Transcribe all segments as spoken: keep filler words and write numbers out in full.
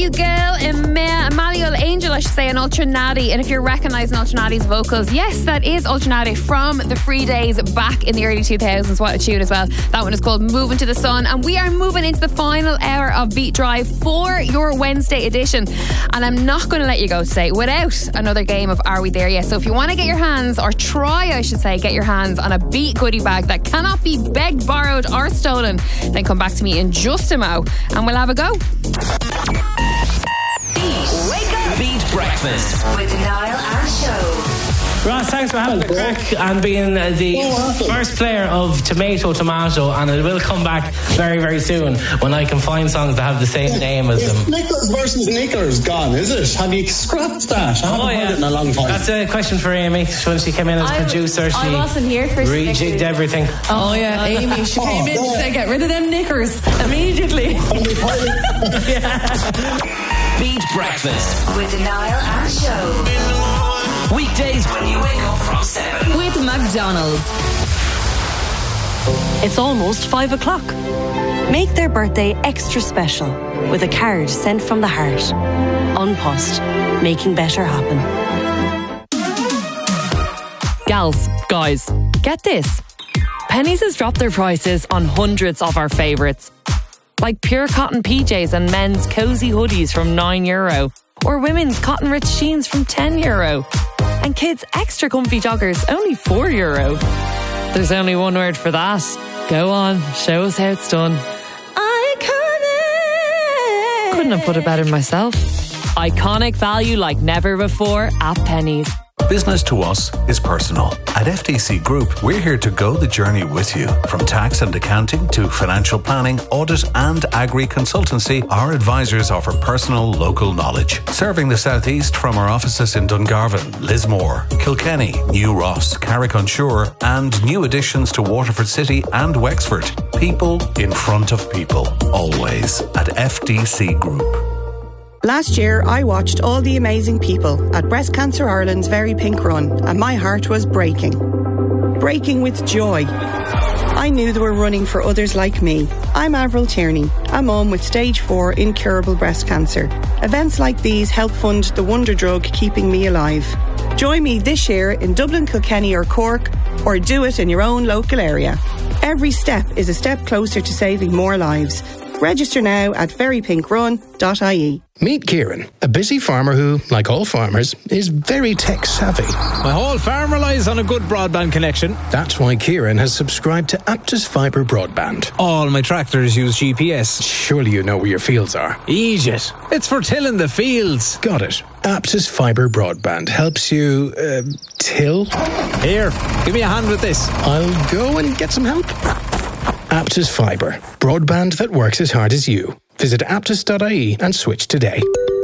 new girl, Emmanuel Angel, I should say, and Ultra Natty. And if you're recognising Ultra Natty's vocals, yes, that is Ultra Natty from the Free Days back in the early two thousands. What a tune as well. That one is called Moving to the Sun. And we are moving into the final hour of Beat Drive for your Wednesday edition. And I'm not going to let you go today without another game of Are We There Yet? So if you want to get your hands, or try, I should say, get your hands on a Beat goodie bag that cannot be begged, borrowed or stolen, then come back to me in just a mo and we'll have a go. Wake up! Beat Breakfast with Niall and Show. Ross, thanks for having the crack and being the oh, first player of Tomato Tomato, and it will come back very, very soon when I can find songs that have the same yeah, name as them. Nicholas versus Nickers gone, is it? Have you scrapped that? I haven't oh, yeah. heard it in a long time. That's a question for Amy. When she came in as I, producer, she I wasn't here for rejigged Snickers. everything. Oh, yeah, Amy. She came oh, in to say, get rid of them knickers immediately. yeah. Beat Breakfast with Niall and Show. Weekdays when you wake up from seven. With McDonald's. It's almost five o'clock. Make their birthday extra special with a card sent from the heart. Unpost, making better happen. Gals, guys, get this. Penneys has dropped their prices on hundreds of our favourites. Like pure cotton P Js and men's cosy hoodies from nine euro. Or women's cotton rich jeans from ten euro. And kids' extra comfy joggers, only four euro. There's only one word for that. Go on, show us how it's done. Iconic! Couldn't have put it better myself. Iconic value like never before at Penneys. Business to us is personal. At F T C Group, we're here to go the journey with you. From tax and accounting to financial planning, audit and agri consultancy, our advisors offer personal local knowledge. Serving the southeast from our offices in Dungarvan, Lismore, Kilkenny, New Ross, Carrick-on-Suir and new additions to Waterford City and Wexford. People in front of people, always at F T C Group. Last year, I watched all the amazing people at Breast Cancer Ireland's Very Pink Run, and my heart was breaking. Breaking with joy. I knew they were running for others like me. I'm Avril Tierney, a mum with stage four incurable breast cancer. Events like these help fund the wonder drug keeping me alive. Join me this year in Dublin, Kilkenny or Cork, or do it in your own local area. Every step is a step closer to saving more lives. Register now at very pink run dot I E. Meet Kieran, a busy farmer who, like all farmers, is very tech savvy. My whole farm relies on a good broadband connection. That's why Kieran has subscribed to Aptus Fibre Broadband. All my tractors use G P S. Surely you know where your fields are. Egypt. It's for tilling the fields. Got it. Aptus Fibre Broadband helps you, uh, till? Here, give me a hand with this. I'll go and get some help. Aptus Fibre, broadband that works as hard as you. Visit aptus dot I E and switch today.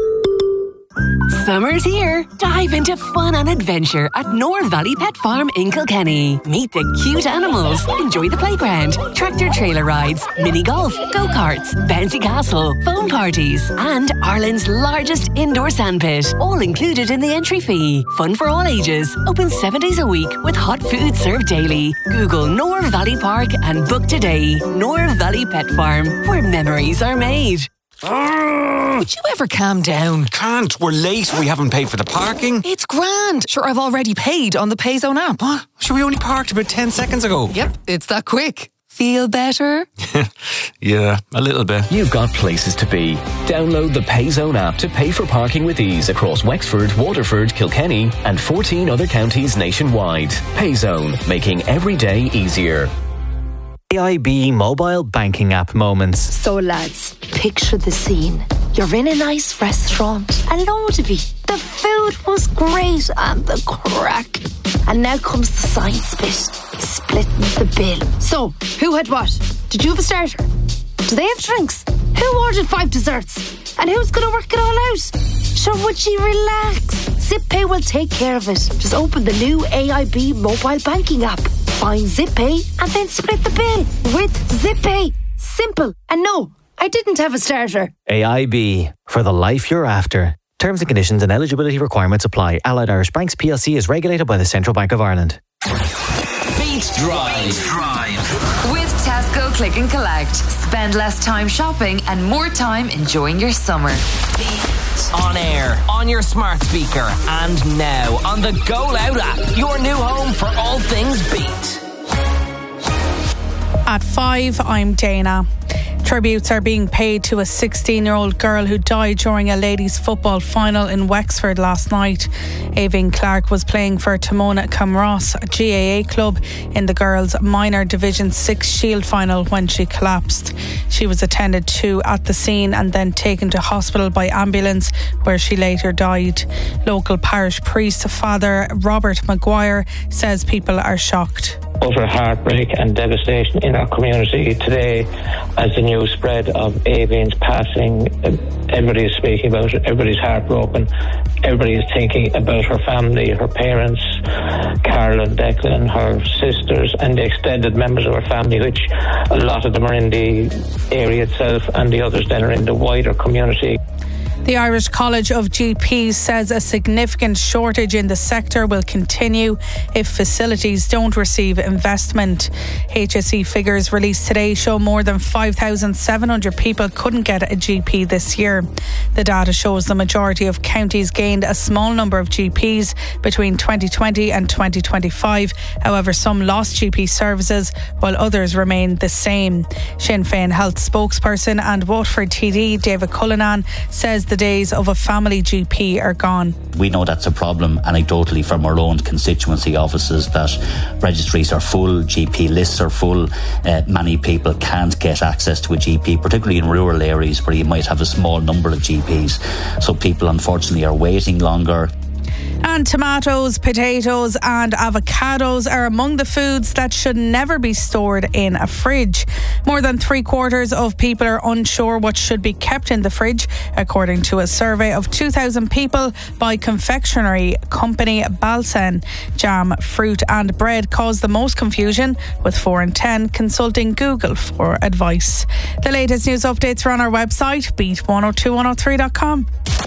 Summer's here. Dive into fun and adventure at North Valley Pet Farm in Kilkenny. Meet the cute animals, enjoy the playground, tractor trailer rides, mini golf, go-karts, bouncy castle, foam parties, and Ireland's largest indoor sandpit, all included in the entry fee. Fun for all ages, open seven days a week with hot food served daily. Google North Valley Park and book today. North Valley Pet Farm, where memories are made. Would you ever calm down? Can't. We're late. We haven't paid for the parking. It's grand. Sure, I've already paid on the Payzone app. What? Sure, we only parked about ten seconds ago. Yep, it's that quick. Feel better? Yeah, a little bit. You've got places to be. Download the Payzone app to pay for parking with ease across Wexford, Waterford, Kilkenny and fourteen other counties nationwide. Payzone, making every day easier. A I B mobile banking app moments. So lads, picture the scene. You're in a nice restaurant, a load of it. The food was great and the crack. And now comes the science bit, splitting the bill. So, who had what? Did you have a starter? Do they have drinks? Who ordered five desserts? And who's going to work it all out? Sure, would you relax? ZipPay will take care of it. Just open the new A I B mobile banking app. Find ZipPay and then split the bill with ZipPay. Simple. And no, I didn't have a starter. A I B, for the life you're after. Terms and conditions and eligibility requirements apply. Allied Irish Banks P L C is regulated by the Central Bank of Ireland. Beat Drive. Drive. With Tesco click and collect. Spend less time shopping and more time enjoying your summer. On air, on your smart speaker, and now on the Go Loud app, your new home for all things Beat. At five, I'm Dana. Tributes are being paid to a sixteen-year-old girl who died during a ladies' football final in Wexford last night. Avian Clark was playing for Timona Camross, a G A A club, in the girls' minor Division six Shield final when she collapsed. She was attended to at the scene and then taken to hospital by ambulance, where she later died. Local parish priest Father Robert Maguire says people are shocked. Utter heartbreak and devastation in our community today as the news spread of Avian's passing. Everybody is speaking about it, everybody's heartbroken, everybody is thinking about her family, her parents, Carol and Declan, her sisters and the extended members of her family, which a lot of them are in the area itself and the others then are in the wider community. The Irish College of G Ps says a significant shortage in the sector will continue if facilities don't receive investment. H S E figures released today show more than five thousand seven hundred people couldn't get a G P this year. The data shows the majority of counties gained a small number of G Ps between twenty twenty and twenty twenty-five. However, some lost G P services while others remained the same. Sinn Féin Health spokesperson and Waterford T D David Cullinan says the days of a family G P are gone. We know that's a problem anecdotally from our own constituency offices, that registries are full, G P lists are full. Uh, many people can't get access to a G P, particularly in rural areas where you might have a small number of G Ps. So people unfortunately are waiting longer. And tomatoes, potatoes and avocados are among the foods that should never be stored in a fridge. More than three quarters of people are unsure what should be kept in the fridge, according to a survey of two thousand people by confectionery company Balsen. Jam, fruit and bread cause the most confusion, with four in ten consulting Google for advice. The latest news updates are on our website, beat one oh two one oh three dot com.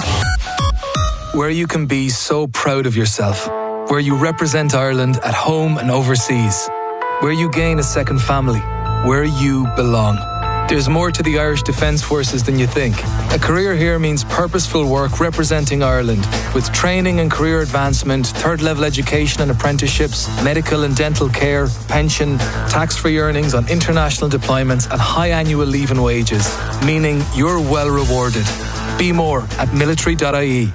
Where you can be so proud of yourself. Where you represent Ireland at home and overseas. Where you gain a second family. Where you belong. There's more to the Irish Defence Forces than you think. A career here means purposeful work representing Ireland, with training and career advancement, third level education and apprenticeships, medical and dental care, pension, tax-free earnings on international deployments and high annual leave and wages, meaning you're well rewarded. Be more at military dot I E.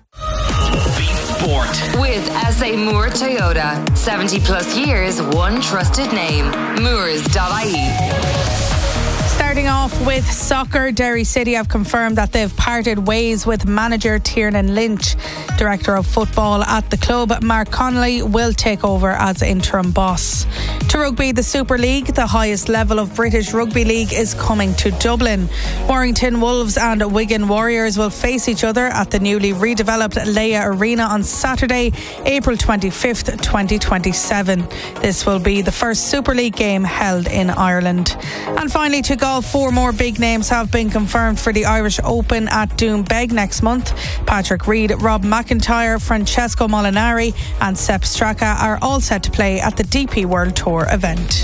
With S A Moore Toyota. seventy plus years, one trusted name. Moores dot I E. Starting off with soccer, Derry City have confirmed that they've parted ways with manager Tiernan Lynch. Director of football at the club, Mark Connolly, will take over as interim boss. To rugby, the Super League, the highest level of British Rugby League, is coming to Dublin. Warrington Wolves and Wigan Warriors will face each other at the newly redeveloped Leia Arena on Saturday, April twenty-fifth, twenty twenty-seven. This will be the first Super League game held in Ireland. And finally, to golf, four more big names have been confirmed for the Irish Open at Doombeg next month. Patrick Reed, Rob McIntyre, Francesco Molinari and Sepp Straka are all set to play at the D P World Tour event.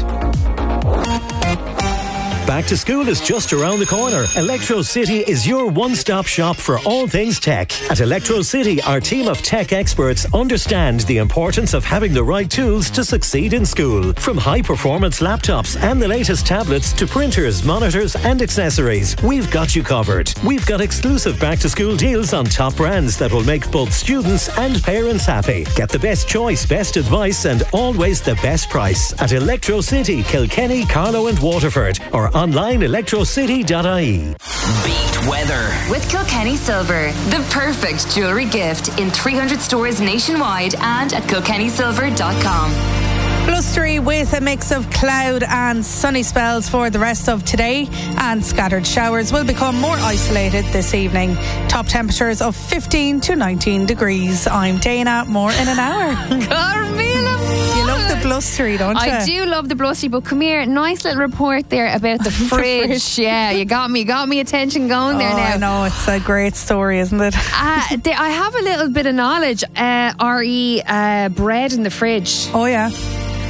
Back to school is just around the corner. Electro City is your one-stop shop for all things tech. At Electro City, our team of tech experts understand the importance of having the right tools to succeed in school. From high-performance laptops and the latest tablets to printers, monitors and accessories, we've got you covered. We've got exclusive back-to-school deals on top brands that will make both students and parents happy. Get the best choice, best advice and always the best price at Electro City, Kilkenny, Carlow and Waterford, or online electro city dot I E. Beat weather with Kilkenny Silver, the perfect jewellery gift in three hundred stores nationwide and at kilkenny silver dot com. Blustery with a mix of cloud and sunny spells for the rest of today, and scattered showers will become more isolated this evening. Top temperatures of fifteen to nineteen degrees. I'm Dana, more in an hour. Carmela, you love the blustery, don't you? I do love the blustery, but come here, nice little report there about the fridge. the fridge. Yeah, you got me, got me attention going there oh, now. I know, it's a great story, isn't it? uh, they, I have a little bit of knowledge. Uh, R E uh, bread in the fridge. Oh yeah.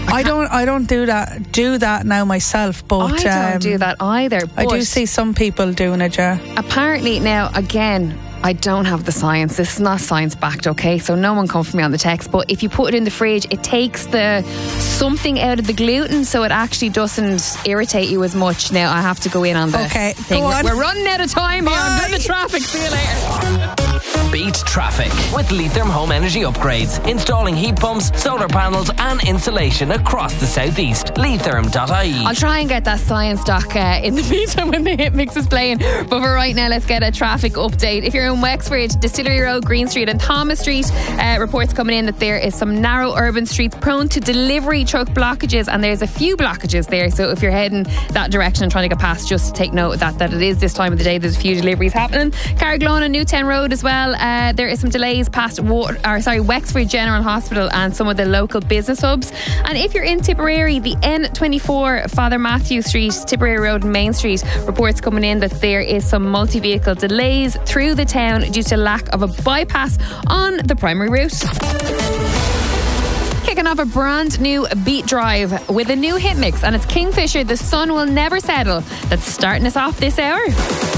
I don't. I don't do that. Do that now myself, but I don't um, do that either. I do but see some people doing it. Yeah. Apparently, now again, I don't have the science. This is not science backed, okay? So no one come for me on the text. But if you put it in the fridge, it takes the something out of the gluten, so it actually doesn't irritate you as much. Now I have to go in on the Okay, thing. go We're, on. we're running out of time here. I'm doing the traffic. See you later. Beat traffic with Leitherm Home Energy Upgrades. Installing heat pumps, solar panels and insulation across the southeast. Leitherm dot I E. I'll try and get that science doc uh, in the meantime when the hit mix is playing. But for right now, let's get a traffic update. If you're in Wexford, Distillery Road, Green Street and Thomas Street, uh, reports coming in that there is some narrow urban streets prone to delivery truck blockages, and there's a few blockages there. So if you're heading that direction and trying to get past, just take note of that, that it is this time of the day. There's a few deliveries happening. Carriglone and Newtown Road as well. Uh, there is some delays past Water, or sorry, Wexford General Hospital and some of the local business hubs. And if you're in Tipperary, the N twenty-four Father Matthew Street, Tipperary Road and Main Street, reports coming in that there is some multi-vehicle delays through the town due to lack of a bypass on the primary route. Kicking off a brand new beat drive with a new hit mix, and it's Kingfisher, The Sun Will Never Settle, that's starting us off this hour.